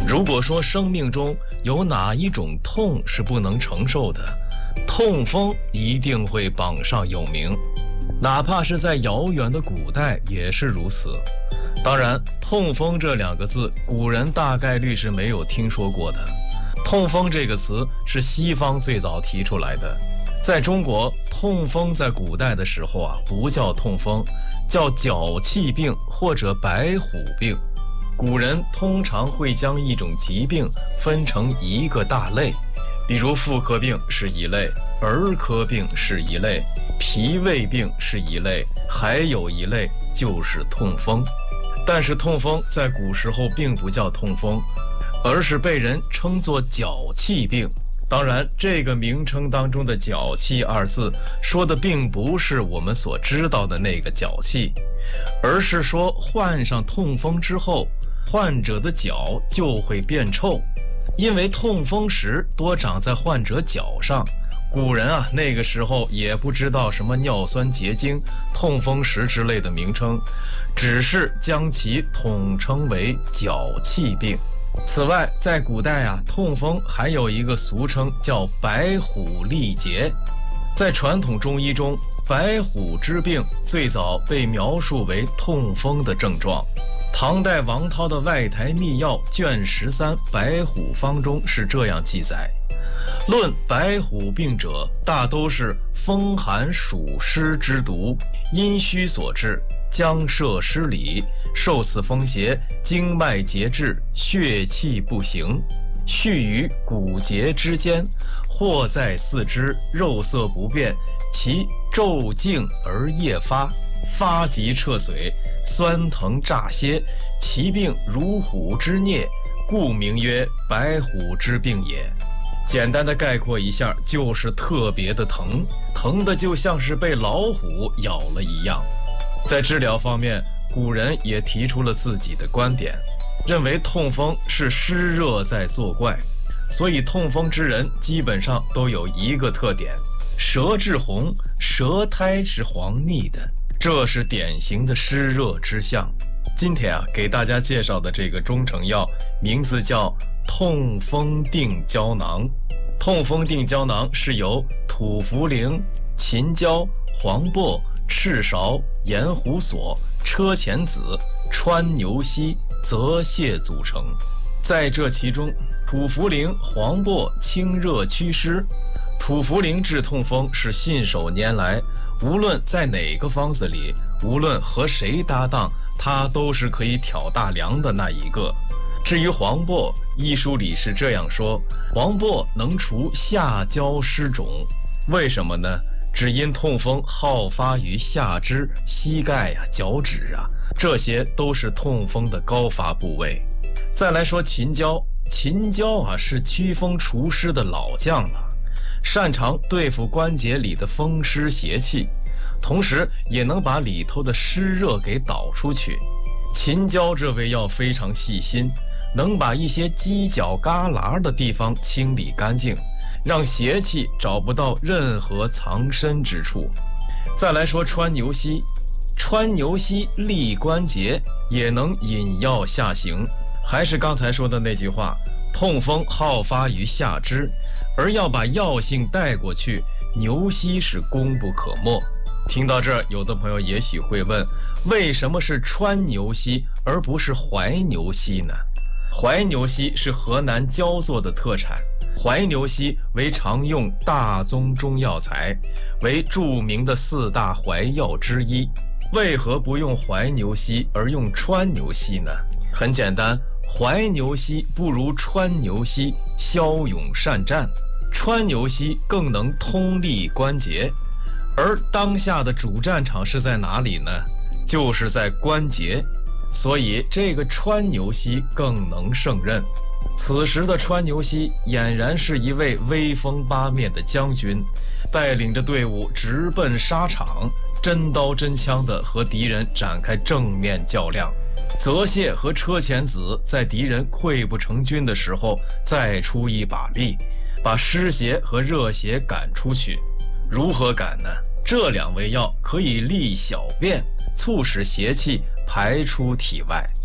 如果说生命中有哪一种痛是不能承受的，痛风一定会榜上有名，哪怕是在遥远的古代也是如此。当然，痛风这2个字，古人大概率是没有听说过的。痛风这个词是西方最早提出来的。在中国，痛风在古代的时候不叫痛风，叫脚气病或者白虎病。古人通常会将一种疾病分成一个大类，比如妇科病是一类，儿科病是一类，脾胃病是一类，还有一类就是痛风。但是痛风在古时候并不叫痛风，而是被人称作脚气病。当然，这个名称当中的脚气2字说的并不是我们所知道的那个脚气，而是说患上痛风之后，患者的脚就会变臭，因为痛风石多长在患者脚上。古人那个时候也不知道什么尿酸结晶、痛风石之类的名称，只是将其统称为脚气病。此外，在古代痛风还有一个俗称叫白虎历劫。在传统中医中，白虎之病最早被描述为痛风的症状。唐代王涛的《外台秘要》卷13《白虎方》中是这样记载：论白虎病者，大都是风寒暑湿之毒，阴虚所致，将摄失礼，受此风邪，经脉节制，血气不行，续于骨节之间，或在四肢，肉色不变，其昼静而夜发，发即彻髓，酸疼乍歇，其病如虎之啮，故名曰白虎之病也。简单的概括一下，就是特别的疼，疼的就像是被老虎咬了一样。在治疗方面，古人也提出了自己的观点，认为痛风是湿热在作怪，所以痛风之人基本上都有一个特点：舌质红，舌苔是黄腻的，这是典型的湿热之象。今天给大家介绍的这个中成药名字叫痛风定胶囊。痛风定胶囊是由土茯苓、秦椒、黄柏、赤芍、盐胡索、车前子、川牛膝、泽泻组成。在这其中，土茯苓、黄柏清热祛湿。土茯苓治痛风是信手拈来，无论在哪个方子里，无论和谁搭档，它都是可以挑大梁的那一个。至于黄柏，医书里是这样说：黄柏能除下焦湿肿。为什么呢？只因痛风好发于下肢、膝盖脚趾这些都是痛风的高发部位。再来说秦椒，秦椒是祛风除湿的老将了，擅长对付关节里的风湿邪气，同时也能把里头的湿热给导出去。秦椒这味药非常细心，能把一些犄角旮旯的地方清理干净，让邪气找不到任何藏身之处。再来说川牛膝，川牛膝利关节，也能引药下行。还是刚才说的那句话，痛风好发于下肢，而要把药性带过去，牛膝是功不可没。听到这儿，有的朋友也许会问，为什么是川牛膝而不是怀牛膝呢？怀牛膝是河南焦作的特产，怀牛膝为常用大宗中药材，为著名的4大怀药之一。为何不用怀牛膝而用川牛膝呢？很简单，怀牛膝不如川牛膝骁勇善战，川牛膝更能通利关节。而当下的主战场是在哪里呢？就是在关节，所以这个川牛膝更能胜任。此时的川牛膝俨然是一位威风八面的将军，带领着队伍直奔沙场，真刀真枪地和敌人展开正面较量。泽泻和车前子在敌人溃不成军的时候再出一把力，把湿邪和热邪赶出去。如何赶呢？这2味药可以利小便，促使邪气排出体外。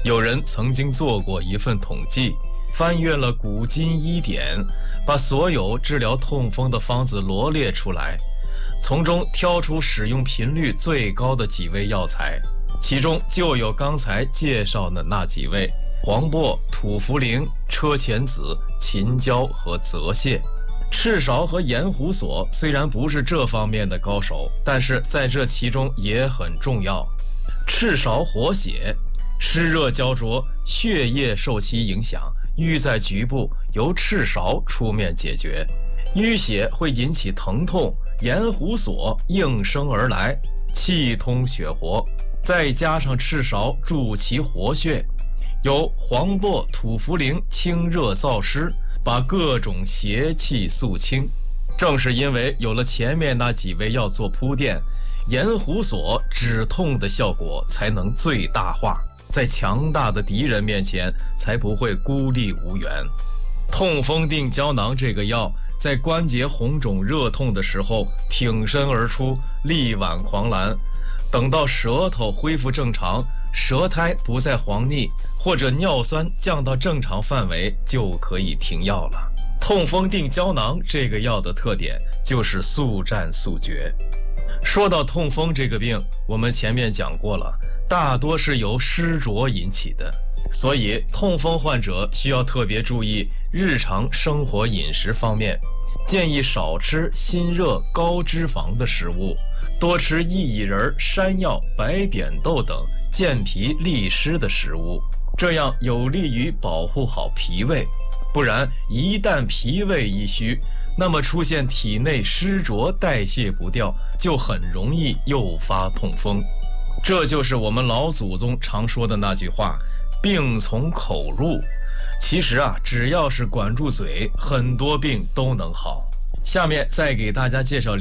有人曾经做过一份统计，翻阅了古今医典，把所有治疗痛风的方子罗列出来，从中挑出使用频率最高的几味药材，其中就有刚才介绍的那几味：黄柏、土茯苓、车前子、秦椒和泽泻。赤芍和盐胡索虽然不是这方面的高手，但是在这其中也很重要。赤芍活血，湿热焦灼，血液受其影响，瘀在局部，由赤芍出面解决。淤血会引起疼痛，盐胡索应声而来，气通血活，再加上赤芍助其活血，由黄柏、土茯苓清热燥湿，把各种邪气肃清。正是因为有了前面那几味药做铺垫，盐胡索止痛的效果才能最大化，在强大的敌人面前才不会孤立无援。痛风定胶囊这个药在关节红肿热痛的时候挺身而出，力挽狂澜，等到舌头恢复正常，舌苔不再黄腻，或者尿酸降到正常范围，就可以停药了。痛风定胶囊这个药的特点就是速战速决。说到痛风这个病，我们前面讲过了，大多是由湿浊引起的，所以痛风患者需要特别注意日常生活饮食方面，建议少吃辛热高脂肪的食物，多吃薏仁、山药、白扁豆等健脾利湿的食物，这样有利于保护好脾胃。不然一旦脾胃一虚，那么出现体内湿浊代谢不掉，就很容易诱发痛风。这就是我们老祖宗常说的那句话，病从口入。其实只要是管住嘴，很多病都能好。下面再给大家介绍